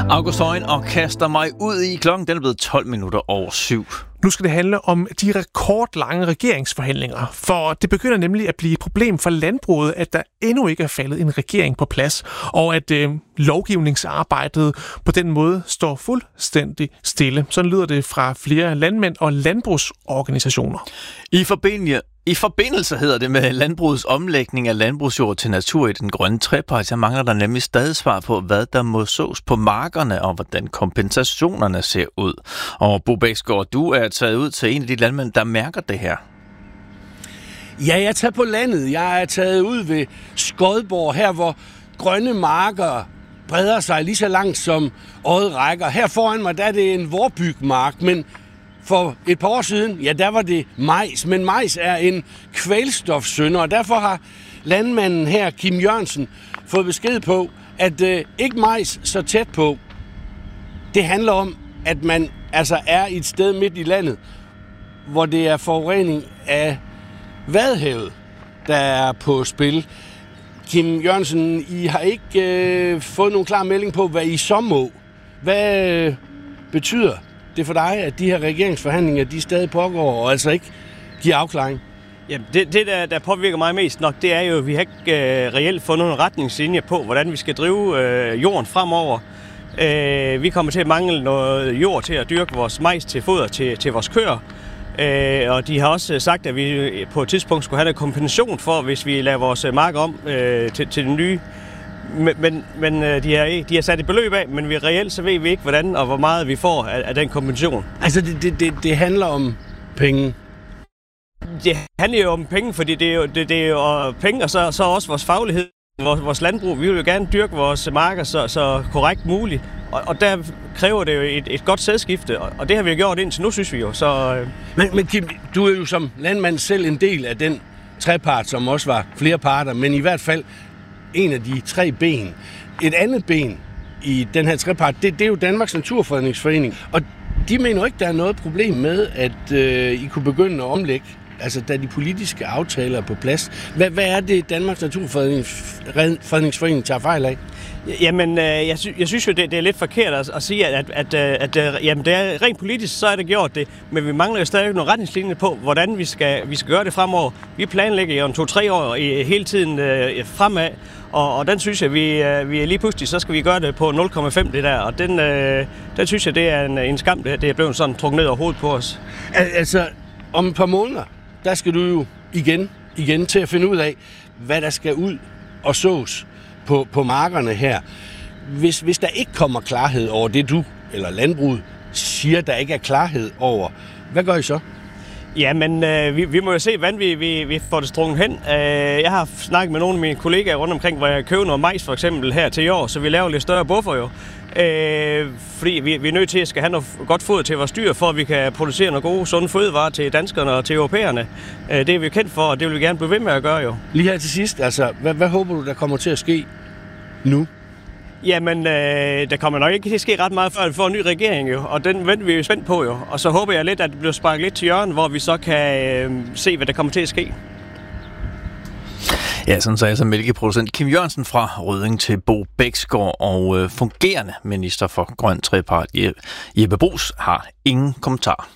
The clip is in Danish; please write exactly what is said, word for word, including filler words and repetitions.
August Højen og kaster mig ud i klokken. Den er blevet tolv minutter over syv. Nu skal det handle om de rekordlange regeringsforhandlinger, for det begynder nemlig at blive et problem for landbruget, at der endnu ikke er faldet en regering på plads, og at øh, lovgivningsarbejdet på den måde står fuldstændig stille. Sådan lyder det fra flere landmænd og landbrugsorganisationer. I forbindelse I forbindelse hedder det med landbrugets omlægning af landbrugsjord til natur i den grønne trepart, så mangler der nemlig stadig svar på, hvad der må sås på markerne og hvordan kompensationerne ser ud. Og Bo Bæksgaard, du er taget ud til en af de landmænd, der mærker det her. Ja, jeg er taget på landet. Jeg er taget ud ved Skodborg, her hvor grønne marker breder sig lige så langt som øjet rækker. Her foran mig, der er det en vorbygmark, men for et par år siden, ja, der var det majs, men majs er en kvælstofsynder, og derfor har landmanden her, Kim Jørgensen, fået besked på, at øh, ikke majs så tæt på. Det handler om, at man altså er et sted midt i landet, hvor det er forurening af Vadehavet, der er på spil. Kim Jørgensen, I har ikke øh, fået nogen klar melding på, hvad I så må. Hvad øh, betyder det for dig, at de her regeringsforhandlinger, de stadig pågår, og altså ikke giver afklaring? Jamen, det, det der, der påvirker mig mest nok, det er jo, at vi har ikke øh, reelt fået nogle retningslinjer på, hvordan vi skal drive øh, jorden fremover. Øh, vi kommer til at mangle noget jord til at dyrke vores majs til foder til, til vores køer. Øh, og de har også sagt, at vi på et tidspunkt skulle have en kompensation for, hvis vi laver vores mark om øh, til, til den nye. Men, men, men de, har, de har sat et beløb af, men vi reelt så ved vi ikke, hvordan og hvor meget vi får af, af den kompensation. Altså, det, det, det, det handler om penge? Det handler jo om penge, fordi det er jo, det, det er jo penge, og så, så også vores faglighed, vores, vores landbrug. Vi vil jo gerne dyrke vores marker så, så korrekt muligt, og, og der kræver det jo et, et godt sædskifte, og, og det har vi jo gjort indtil nu, synes vi jo. Så, øh... men, men Kim, du er jo som landmand selv en del af den trepart, som også var flere parter, men i hvert fald en af de tre ben. Et andet ben i den her trepart, det, det er jo Danmarks Naturfredningsforening, og de mener jo ikke, der er noget problem med, at øh, I kunne begynde at omlægge, altså da de politiske aftaler er på plads. Hvad, hvad er det, Danmarks Naturfredningsforening tager fejl af? Jamen, øh, jeg, sy- jeg synes jo, det, det er lidt forkert at, at sige, at, at, at, at jamen, det er rent politisk, så er det gjort det, men vi mangler jo stadig nogle retningslinjer på, hvordan vi skal, vi skal gøre det fremover. Vi planlægger jo en to-tre år i, hele tiden øh, fremad, og, og den synes jeg, vi, øh, vi er lige pludselig, så skal vi gøre det på nul komma fem det der, og den, øh, den synes jeg, det er en, en skam, det, det er blevet sådan trukket ned over hovedet på os. Al- altså, om et par måneder, der skal du jo igen, igen til at finde ud af, hvad der skal ud og sås på, på markerne her. Hvis, hvis der ikke kommer klarhed over det, du eller landbruget siger, der ikke er klarhed over, hvad gør I så? Jamen, øh, vi, vi må jo se, hvordan vi, vi, vi får det strunget hen. Øh, jeg har snakket med nogle af mine kollegaer rundt omkring, hvor jeg køber noget majs for eksempel her til i år, så vi laver lidt større buffer jo. Øh, fordi vi, vi er nødt til at skal have noget godt foder til vores dyr, for at vi kan producere nogle gode, sunde fødevarer til danskerne og til europæerne. Øh, det er vi kendt for, og det vil vi gerne blive ved med at gøre jo. Lige her til sidst, altså, hvad, hvad håber du, der kommer til at ske nu? Jamen, øh, der kommer nok ikke til at ske ret meget, før vi får en ny regering jo, og den venter vi jo spændt på jo. Og så håber jeg lidt, at det bliver sparket lidt til hjørnet, hvor vi så kan øh, se, hvad der kommer til at ske. Ja, sådan sagde så mælkeproducent Kim Jørgensen fra Rødding til Bo Bæksgaard, og øh, fungerende minister for Grøn Trepart Jeppe Bruus har ingen kommentar.